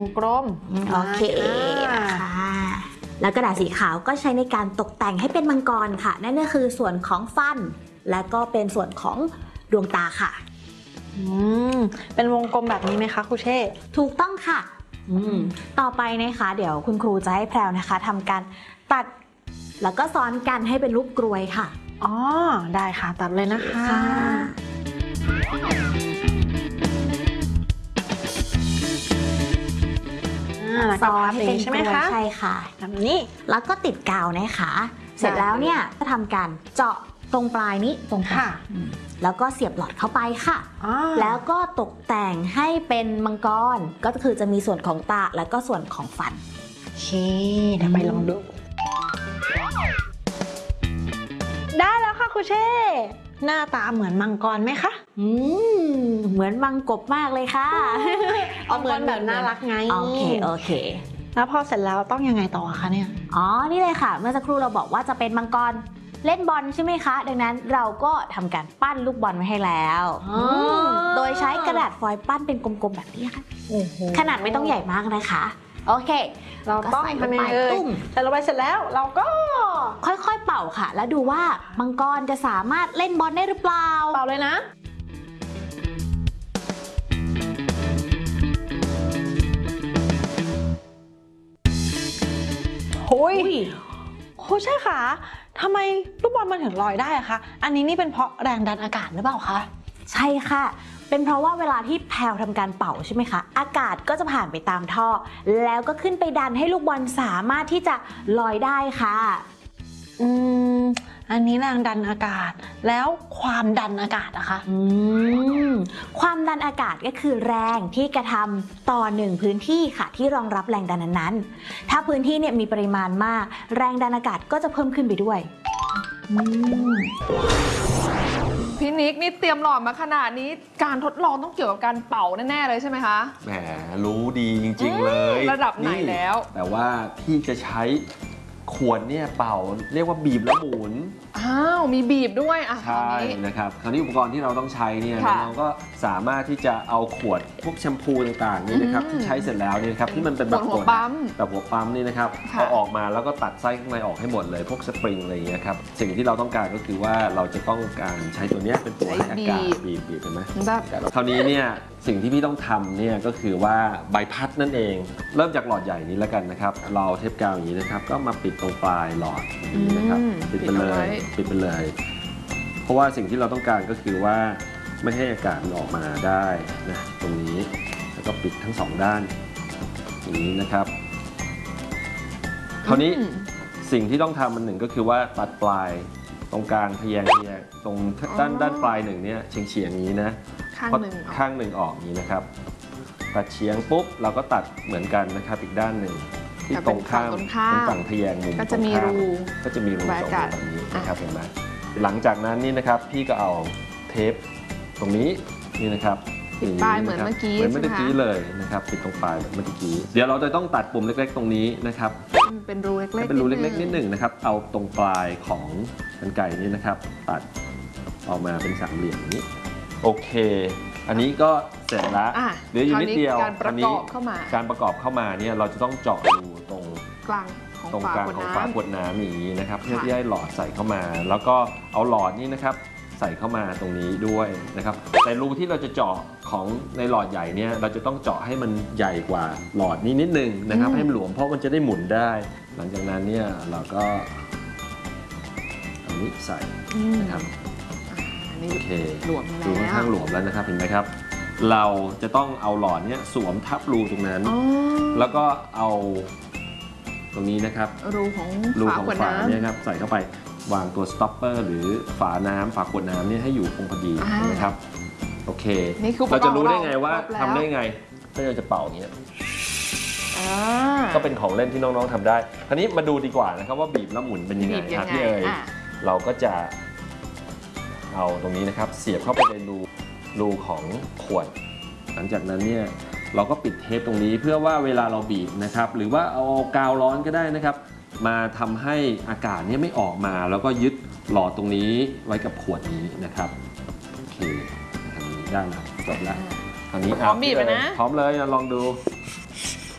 กลมโอเคค่ะแล้วกระดาษสีขาวก็ใช้ในการตกแต่งให้เป็นมังกรค่ะนั่นก็คือส่วนของฟันและก็เป็นส่วนของดวงตาค่ะเป็นวงกลมแบบนี้ไหมคะครูเช่ถูกต้องค่ะต่อไปนะคะเดี๋ยวคุณครูจะให้แพรวนะคะทำการตัดแล้วก็ซ้อนกันให้เป็นรูปกรวยค่ะอ๋อได้ค่ะตัดเลยนะคะซ้อนให้เป็นใช่ไหมคะใช่ค่ะแบบนี้แล้วก็ติดกาวนะคะเสร็จแล้วเนี่ยจะทำการเจาะตรงปลายนี้ตรงค่ะแล้วก็เสียบหลอดเข้าไปค่ะแล้วก็ตกแต่งให้เป็นมังกรก็คือจะมีส่วนของตาแล้วก็ส่วนของฟันโอเคเดี๋ยวไปลองดูได้แล้วค่ะครูเช่หน้าตาเหมือนมังกรไหมคะเหมือนมังกบมากเลยค่ะเหมือนแบบน่ารักไงโอเคแล้วพอเสร็จแล้วต้องยังไงต่อคะเนี่ยนี่เลยค่ะเมื่อสักครู่เราบอกว่าจะเป็นมังกรเล่นบอลใช่ไหมคะดังนั้นเราก็ทำการปั้นลูกบอลไว้ให้แล้วโดยใช้กระดาษฟอยล์ปั้นเป็นกลมๆแบบนี้ค่ะขนาดไม่ต้องใหญ่มากนะคะโอเคเราต้องทำยังไงแต่เราไปเสร็จแล้วเราก็ค่อยๆเป่าค่ะแล้วดูว่ามังกรจะสามารถเล่นบอลได้หรือเปล่าเป่าเลยนะโอ้ยโอ้ใช่ค่ะทำไมลูกบอลมันถึงลอยได้อะคะอันนี้นี่เป็นเพราะแรงดันอากาศหรือเปล่าคะใช่ค่ะเป็นเพราะว่าเวลาที่แพรวทำการเป่าใช่ไหมคะอากาศก็จะผ่านไปตามท่อแล้วก็ขึ้นไปดันให้ลูกบอลสามารถที่จะลอยได้ค่ะอันนี้แรงดันอากาศแล้วความดันอากาศอะคะความดันอากาศก็คือแรงที่กระทำต่อ1พื้นที่ค่ะที่รองรับแรงดันนั้นๆถ้าพื้นที่เนี่ยมีปริมาณมากแรงดันอากาศก็จะเพิ่มขึ้นไปด้วยพี่นิกนี่เตรียมหลอดมาขนาดนี้การทดลองต้องเกี่ยวกับการเป่าแน่ๆเลยใช่ไหมคะแหมรู้ดีจริงๆเลยระดับไหนแล้วแต่ว่าพี่จะใช้ขวดเนี่ยเป่าเรียกว่าบีบแล้วหมุนมีบีบด้วยใช่นะครับคราวนี้อุปกรณ์ที่เราต้องใช้เนี่ยเราก็สามารถที่จะเอาขวดพวกแชมพูต่างๆนี่นะครับที่ใช้เสร็จแล้วเนี่ยครับที่มันเป็นแบบหัวปั๊มนี่นะครับเอาออกมาแล้วก็ตัดไส้ข้างในออกให้หมดเลยพวกสปริงอะไรอย่างเงี้ยครับสิ่งที่เราต้องการก็คือว่าเราจะต้องการใช้ตัวนี้เป็นตัวให้อากาศบีบเห็นไหมคราวนี้เนี่ยสิ่งที่พี่ต้องทำเนี่ยก็คือว่าใบพัดนั่นเองเริ่มจากหลอดใหญ่นี้แล้วกันนะครับเราเทปกาวอย่างนี้นะครับก็มาปิดตรงปลายหลอดนี้นะครับปิดไปเลยเพราะว่าสิ่งที่เราต้องการก็คือว่าไม่ให้อากาศมันออกมาได้นะตรงนี้แล้วก็ปิดทั้ง2ด้านอย่างนี้นะครับคราวนี้สิ่งที่ต้องทำมันหนึ่งก็คือว่าตัดปลายตรงกลางทะแยงตรงด้านปลายหนึ่งเนี่ยเฉียงนี้นะข้างหนึ่งออกนี้นะครับตัดเฉียงปุ๊บเราก็ตัดเหมือนกันนะครับอีกด้านหนึ่งที่ตรงข้ามเป็นฝั่งทะแยงมุมก็จะมีรูตรงนี้นะครับเห็นไหมหลังจากนั้นนี่นะครับพี่ก็เอาเทปตรงนี้นี่นะครับปิดปลายเหมือนเมื่อกี้เลยนะครับปิดตรงปลายเมื่อกี้เดี๋ยวเราจะต้องตัดปุ่มเล็กๆตรงนี้นะครับเป็นรูเล็กๆนิดหนึ่งนะครับเอาตรงปลายของกรรไกรนี้นะครับตัดออกมาเป็นสามเหลี่ยมนี้โอเคอันนี้ก็เสร็จแล้วเหลืออยู่นิดเดียวการประกอบเข้ามาเนี่ยเราจะต้องเจาะรูตรงกลางของฝาขวดน้ำอย่างนี้นะครับเพื่อที่ให้หลอดใส่เข้ามาแล้วก็เอาหลอดนี้นะครับใส่เข้ามาตรงนี้ด้วยนะครับแต่รูที่เราจะเจาะของในหลอดใหญ่เนี่ยเราจะต้องเจาะให้มันใหญ่กว่าหลอดนี้นิดนึงนะครับให้มันหลวมเพราะมันจะได้หมุนได้หลังจากนั้นเนี่ยเราก็อันนี้ใส่นะครับโอเคดูค่อนข้างหลวมแล้วนะครับเห็นไหมครับเราจะต้องเอาหลอดนี้สวมทับรูตรงนั้นแล้วก็เอาตรงนี้นะครับรูของฝาเนี่ยครับใส่เข้าไปวางตัวสต็อปเปอร์หรือฝาขวดน้ำเนี่ยให้อยู่คงพอดีนะครับโอเคเราจะรู้ได้ไงว่าทำได้ไงถ้าเราจะเป่าอย่างเงี้ยก็เป็นของเล่นที่น้องๆทำได้คราวนี้มาดูดีกว่านะครับว่าบีบแล้วหมุนเป็นยังไงครับพี่เอ๋ยเราก็จะเอาตรงนี้นะครับเสียบเข้าไปในรูของขวดหลังจากนั้นเนี่ยเราก็ปิดเทปตรงนี้เพื่อว่าเวลาเราบีบนะครับหรือว่าเอากาวร้อนก็ได้นะครับมาทำให้อากาศเนี่ยไม่ออกมาแล้วก็ยึดหลอดตรงนี้ไว้กับขวดนี้นะครับโอเคทำนี้ได้แล้วจบแล้วอันนี้พร้อมบีบนะพร้อมเลยลองดู